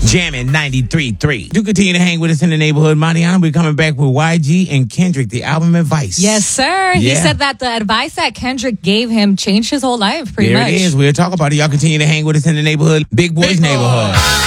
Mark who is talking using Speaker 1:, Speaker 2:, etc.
Speaker 1: Jamming 93.3. Do continue to hang with us in the neighborhood. Mariana, we're coming back with YG and Kendrick, the album Advice.
Speaker 2: Yes, sir. He
Speaker 1: Yeah.
Speaker 2: said that the advice that Kendrick gave him changed his whole life, pretty
Speaker 1: There
Speaker 2: much.
Speaker 1: it is. We'll talk about it. Y'all continue to hang with us in the neighborhood. Big Boys Neighborhood.